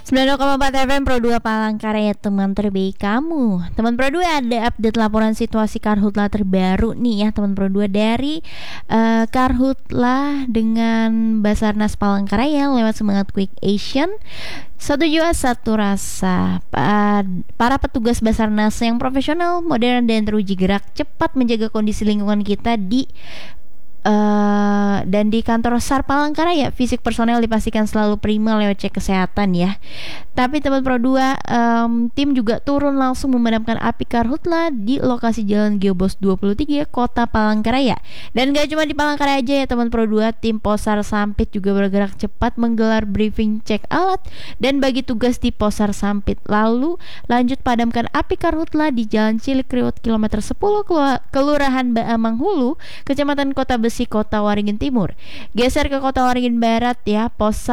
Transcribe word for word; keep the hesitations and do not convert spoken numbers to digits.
sembilan puluh koma empat F M Pro dua Palangkaraya, teman terbaik kamu. Teman Pro dua, ada update laporan situasi Karhutla terbaru nih ya teman Pro dua dari uh, Karhutla dengan Basarnas Palangkaraya lewat Semangat Quick Action. Satu jiwa satu rasa. Para petugas Basarnas yang profesional, modern dan teruji gerak cepat menjaga kondisi lingkungan kita di Uh, dan di kantor SAR Palangkaraya, fisik personel dipastikan selalu prima lewat cek kesehatan ya. Tapi teman Pro dua, um, tim juga turun langsung memadamkan api Karhutla di lokasi Jalan Geobos dua puluh tiga, Kota Palangkaraya. Dan gak cuma di Palangkaraya aja ya teman Pro dua, tim Posar Sampit juga bergerak cepat menggelar briefing cek alat dan bagi tugas di Posar Sampit. Lalu lanjut padamkan api Karhutla di Jalan Cilikriwut kilometer sepuluh, Kelurahan Baamang Hulu, Kecamatan Kota Besi, Kota Waringin Timur. Geser ke Kota Waringin Barat ya, Posar